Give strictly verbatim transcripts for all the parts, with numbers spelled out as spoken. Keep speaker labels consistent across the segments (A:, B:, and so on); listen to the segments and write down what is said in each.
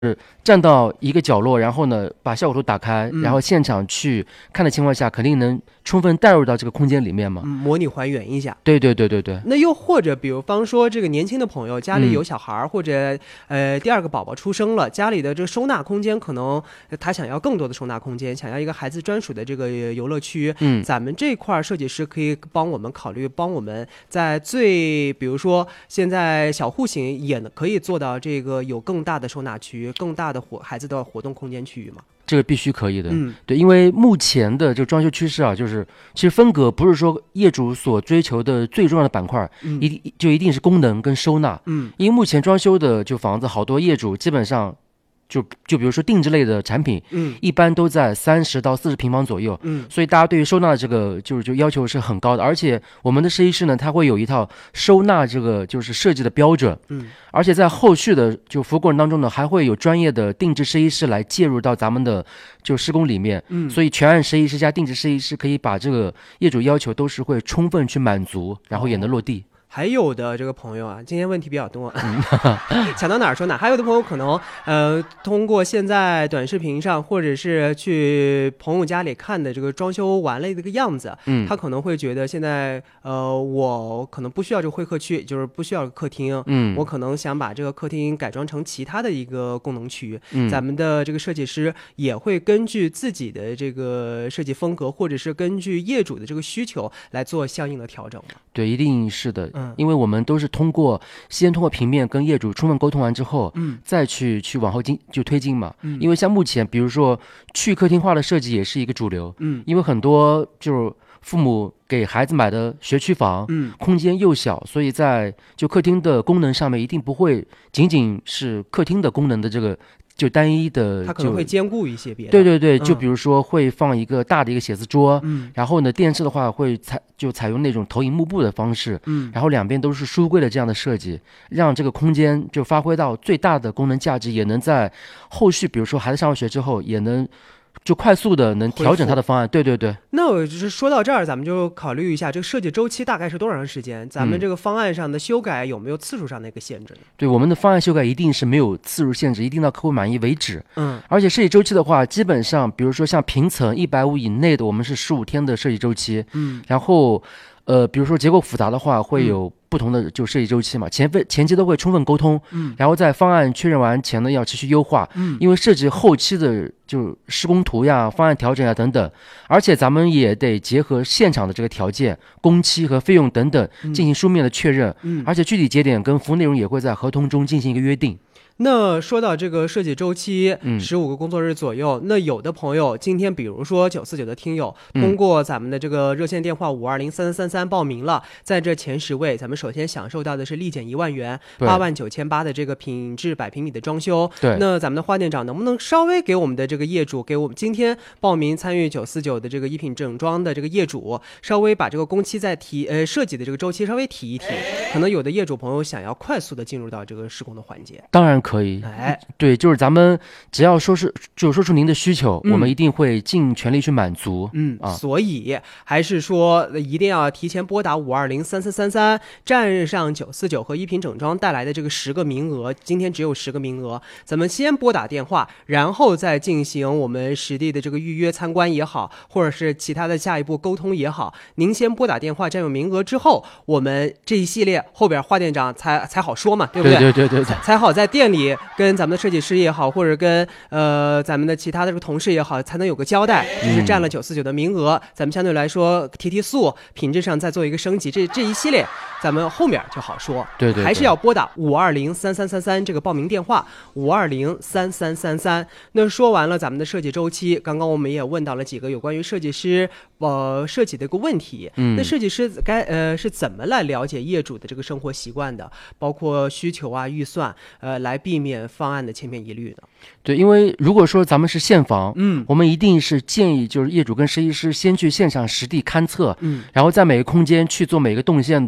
A: 站到一个角落，然后呢把效果图打开，
B: 嗯
A: 然后现场去看的情况下，肯定能充分带入到这个空间里面嘛。
B: 嗯，模拟还原一下。
A: 对对对对对。
B: 那又或者，比如方说这个年轻的朋友家里有小孩、
A: 嗯、
B: 或者呃第二个宝宝出生了，家里的这个收纳空间可能他想要更多的收纳空间，想要一个孩子专属的这个游乐区。
A: 嗯，
B: 咱们这块设计师可以帮我们考虑，帮我们在最比如说现在小户型也可以做到这个有更大的收纳区，更大的活孩子的活动空间区域嘛。
A: 这个必须可以的。
B: 嗯，
A: 对，因为目前的这个装修趋势啊，就是其实风格不是说业主所追求的最重要的板块，
B: 嗯、
A: 一定就一定是功能跟收纳。
B: 嗯，
A: 因为目前装修的就房子，好多业主基本上就就比如说定制类的产品，
B: 嗯，
A: 一般都在三十到四十平方左右，
B: 嗯，
A: 所以大家对于收纳的这个就是就要求是很高的，而且我们的设计师呢，他会有一套收纳这个就是设计的标准，
B: 嗯，
A: 而且在后续的就服务过程当中呢，还会有专业的定制设计师来介入到咱们的就施工里面，
B: 嗯，
A: 所以全案设计师加定制设计师可以把这个业主要求都是会充分去满足，然后也能落地。
B: 哦，还有的这个朋友啊，今天问题比较多，想到哪儿说哪儿。还有的朋友可能呃，通过现在短视频上，或者是去朋友家里看的这个装修完了的这个样子，
A: 嗯，
B: 他可能会觉得现在呃，我可能不需要这个会客区，就是不需要客厅，
A: 嗯，
B: 我可能想把这个客厅改装成其他的一个功能区。
A: 嗯，
B: 咱们的这个设计师也会根据自己的这个设计风格，或者是根据业主的这个需求来做相应的调整嘛。
A: 对，一定是的。
B: 嗯，
A: 因为我们都是通过先通过平面跟业主充分沟通完之后，
B: 嗯，
A: 再去去往后进就推进嘛。
B: 嗯，
A: 因为像目前比如说去客厅化的设计也是一个主流，
B: 嗯，
A: 因为很多就是父母给孩子买的学区房，
B: 嗯，
A: 空间又小，所以在就客厅的功能上面一定不会仅仅是客厅的功能的这个就单一的，
B: 它可能会兼顾一些别的。
A: 对对对，
B: 嗯、
A: 就比如说会放一个大的一个写字桌，
B: 嗯，
A: 然后呢电视的话会采就采用那种投影幕布的方式，
B: 嗯，
A: 然后两边都是书柜的这样的设计，让这个空间就发挥到最大的功能价值，也能在后续比如说孩子上完学之后也能就快速的能调整它的方案。对对对。
B: 那我就是说到这儿，咱们就考虑一下这个设计周期大概是多长时间？咱们这个方案上的修改有没有次数上的一个限制呢？
A: 嗯、对，我们的方案修改一定是没有次数限制，一定到客户满意为止。
B: 嗯，
A: 而且设计周期的话，基本上比如说像平层一百五以内的，我们是十五天的设计周期。
B: 嗯，
A: 然后呃，比如说结构复杂的话，会有不同的就设计周期嘛，前分前期都会充分沟通，
B: 嗯，
A: 然后在方案确认完前呢，要持续优化，
B: 嗯，
A: 因为涉及后期的就施工图呀、方案调整呀等等，而且咱们也得结合现场的这个条件、工期和费用等等进行书面的确认，
B: 嗯，
A: 而且具体节点跟服务内容也会在合同中进行一个约定。
B: 那说到这个设计周期，十五个工作日左右、嗯。那有的朋友今天，比如说九四九的听友，通过咱们的这个热线电话五二零三三三三报名了，在这前十位，咱们首先享受到的是立减一万元，八万九千八的这个品质百平米的装修。
A: 对，
B: 那咱们的花店长能不能稍微给我们的这个业主，给我们今天报名参与九四九的这个一品整装的这个业主，稍微把这个工期再提，呃，设计的这个周期稍微提一提？可能有的业主朋友想要快速的进入到这个施工的环节，
A: 当然可以。可以，
B: 哎，
A: 对，就是咱们只要说是就说出您的需求、嗯，我们一定会尽全力去满足。
B: 嗯
A: 啊，
B: 所以还是说一定要提前拨打五二零三四三三，站上九四九和一品整装带来的这个十个名额，今天只有十个名额，咱们先拨打电话，然后再进行我们实地的这个预约参观也好，或者是其他的下一步沟通也好，您先拨打电话占有名额之后，我们这一系列后边华店长才才好说嘛，对不对？
A: 对对对对对，
B: 才好在店里跟咱们的设计师也好，或者跟呃咱们的其他的这个同事也好，才能有个交代。就是占了九四九的名额，咱们相对来说提提速，品质上再做一个升级，这这一系列咱们后面就好说。
A: 对 对, 对，
B: 还是要拨打五二零三三三三这个报名电话，五二零三三三三。那说完了咱们的设计周期，刚刚我们也问到了几个有关于设计师呃设计的一个问题。
A: 嗯，
B: 那设计师该呃是怎么来了解业主的这个生活习惯的，包括需求啊、预算，呃，来避免方案的千篇一律呢？
A: 对，因为如果说咱们是现房，
B: 嗯，
A: 我们一定是建议就是业主跟设计师先去现场实地勘测，
B: 嗯，
A: 然后在每个空间去做每个动线的就沟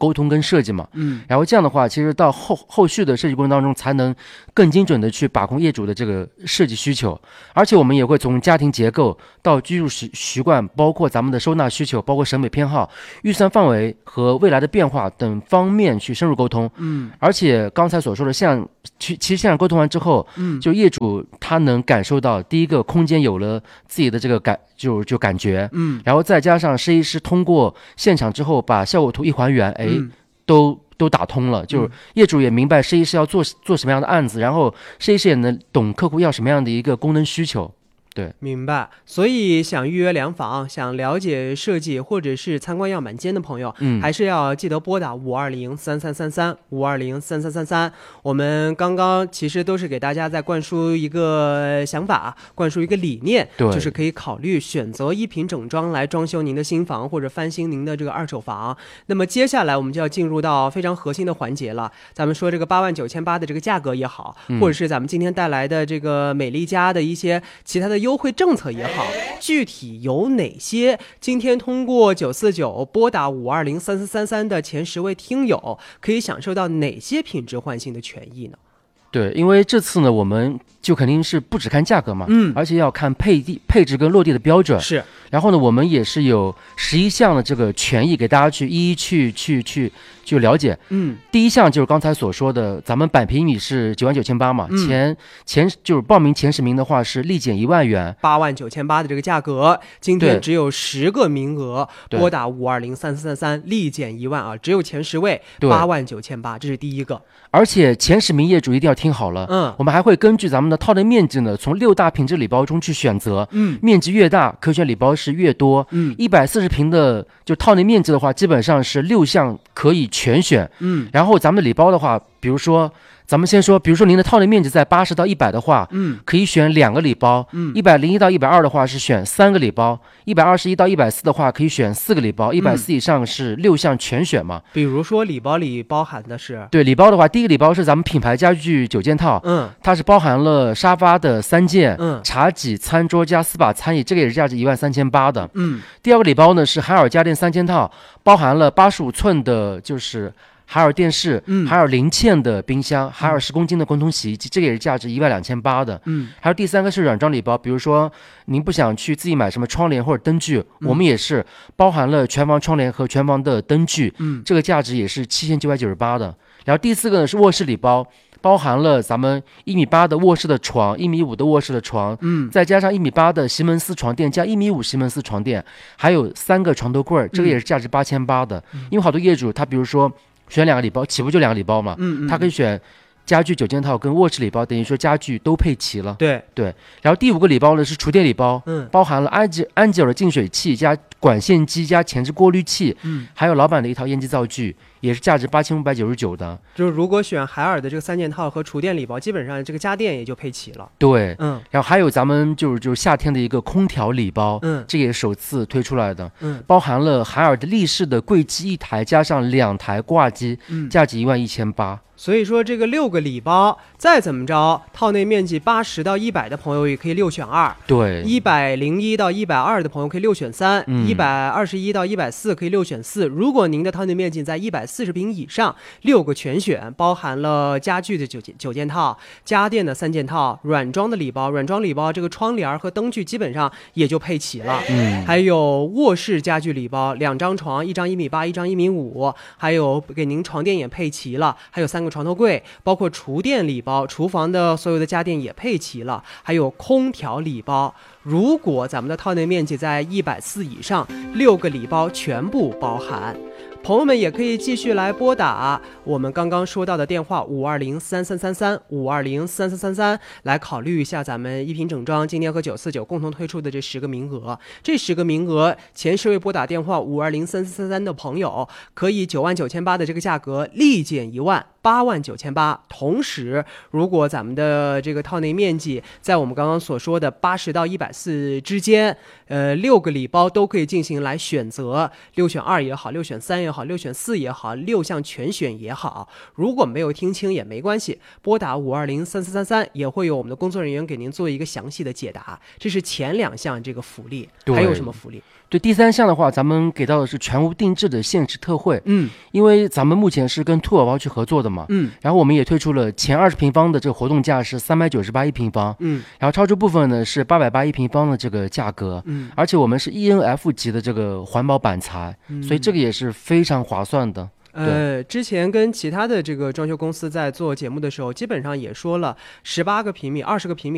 A: 沟通跟设计嘛。
B: 嗯，
A: 然后这样的话，其实到后后续的设计过程当中，才能更精准的去把控业主的这个设计需求。而且我们也会从家庭结构到居住习习惯，包括咱们的收纳需求，包括审美偏好、预算范围和未来的变化等方面去深入沟通。
B: 嗯，
A: 而且刚才所说的线上，其其实线上沟通完之后，
B: 嗯，
A: 就业主他能感受到第一个空间有了自己的这个感就就感觉，
B: 嗯，
A: 然后再加上设计师通过现场之后把效果图一还原，哎，
B: 嗯
A: 都都打通了，就是业主也明白设计师要做做什么样的案子，然后设计师也能懂客户要什么样的一个功能需求。对，
B: 明白。所以想预约量房、想了解设计或者是参观样板间的朋友，
A: 嗯，
B: 还是要记得拨打五二零三三三三五二零三三三三。我们刚刚其实都是给大家在灌输一个想法，灌输一个理念，
A: 对，
B: 就是可以考虑选择一品整装来装修您的新房或者翻新您的这个二手房。那么接下来我们就要进入到非常核心的环节了。咱们说这个八万九千八的这个价格也好，
A: 嗯、
B: 或者是咱们今天带来的这个美丽家的一些其他的优惠政策也好，具体有哪些？今天通过九四九拨打五二零三四三三的前十位听友，可以享受到哪些品质换新的权益呢？
A: 对，因为这次呢，我们就肯定是不只看价格嘛，
B: 嗯，
A: 而且要看配地、配置跟落地的标准。
B: 是，
A: 然后呢，我们也是有十一项的这个权益给大家去一一去去去去了解。
B: 嗯，
A: 第一项就是刚才所说的，咱们百平米是九万九千八嘛，
B: 嗯、
A: 前前就是报名前十名的话是立减一万元，
B: 八万九千八的这个价格，今天只有十个名额，拨打五二零三四三三，立减一万啊，只有前十位，八万九千八，这是第一个。
A: 而且前十名业主一定要听好了，
B: 嗯，
A: 我们还会根据咱们的套内面积呢，从六大品质礼包中去选择，
B: 嗯，
A: 面积越大，可选礼包是越多，
B: 嗯，
A: 一百四十平的就套内面积的话，基本上是六项可以全选，
B: 嗯，
A: 然后咱们的礼包的话，比如说。咱们先说，比如说您的套内面积在八十到一百的话，
B: 嗯，
A: 可以选两个礼包，
B: 嗯，
A: 一百零一到一百二的话是选三个礼包，一百二十一到一百四的话可以选四个礼包，一百四以上是六项全选嘛。
B: 比如说礼包里包含的是，
A: 对礼包的话，第一个礼包是咱们品牌家具九件套，
B: 嗯，
A: 它是包含了沙发的三件，
B: 嗯，
A: 茶几、餐桌加四把餐椅，这个也是价值一万三千八的，
B: 嗯。
A: 第二个礼包呢是海尔家电三件套，包含了八十五寸的，就是海尔电视，
B: 嗯，
A: 海尔零件的冰箱，海尔十公斤的滚筒洗衣机，这个也是价值一万两千八的。
B: 嗯，
A: 还有第三个是软装礼包，比如说您不想去自己买什么窗帘或者灯具，
B: 嗯、
A: 我们也是包含了全房窗帘和全房的灯具，
B: 嗯，
A: 这个价值也是七千九百九十八的。然后第四个呢是卧室礼包，包含了咱们一米八的卧室的床，一米五的卧室的床，
B: 嗯，
A: 再加上一米八的席门斯床垫加一米五席门斯床垫，还有三个床头柜，这个也是价值八千八的。
B: 嗯、
A: 因为好多业主他比如说选两个礼包，起步就两个礼包嘛，
B: 嗯嗯，
A: 他可以选家具九件套跟卧室礼包，等于说家具都配齐了。
B: 对
A: 对。然后第五个礼包呢是厨电礼包，
B: 嗯，
A: 包含了安吉安吉尔的净水器加管线机加前置过滤器，
B: 嗯，
A: 还有老板的一套烟机灶具，也是价值八千五百九十九的。
B: 就是如果选海尔的这个三件套和厨电礼包，基本上这个家电也就配齐了。
A: 对，
B: 嗯，
A: 然后还有咱们就是就是夏天的一个空调礼包，
B: 嗯，
A: 这个也是首次推出来的，
B: 嗯，
A: 包含了海尔的立式的柜机一台，加上两台挂机，
B: 嗯，
A: 价值一万一千八。
B: 所以说这个六个礼包再怎么着，套内面积八十到一百的朋友也可以六选二，
A: 对，
B: 一百零一到一百二的朋友可以六选三，一百二十一到一百四可以六选四。如果您的套内面积在一百四十平以上，六个全选，包含了家具的九件九件套、家电的三件套、软装的礼包，软装礼包这个窗帘和灯具基本上也就配齐了。
A: 嗯，
B: 还有卧室家具礼包，两张床，一张一米八，一张一米五，还有给您床垫也配齐了，还有三个床头柜，包括厨电礼包，厨房的所有的家电也配齐了，还有空调礼包。如果咱们的套内面积在一百四以上，六个礼包全部包含。朋友们也可以继续来拨打我们刚刚说到的电话五二零三三三三五二零三三三三，来考虑一下咱们一品整装今天和九四九共同推出的这十个名额。这十个名额前十位拨打电话五二零三三三三的朋友，可以九万九千八的这个价格立减一万，八八万九千八。同时，如果咱们的这个套内面积在我们刚刚所说的八十到一百四之间，呃，六个礼包都可以进行来选择，六选二也好，六选三也好，六选四也好，六项全选也好。如果没有听清也没关系，拨打五二零三四三三，也会有我们的工作人员给您做一个详细的解答。这是前两项这个福利，还有什么福利？
A: 对，第三项的话，咱们给到的是全屋定制的限时特惠。
B: 嗯，
A: 因为咱们目前是跟兔宝宝去合作的嘛，
B: 嗯，
A: 然后我们也推出了前二十平方的这个活动价是三百九十八一平方，
B: 嗯，
A: 然后超出部分呢是八百八一平方的这个价格，
B: 嗯，
A: 而且我们是 E N F 级的这个环保板材，
B: 嗯，
A: 所以这个也是非常划算的。
B: 呃，之前跟其他的这个装修公司在做节目的时候，基本上也说了，十八个平米、二十个平米。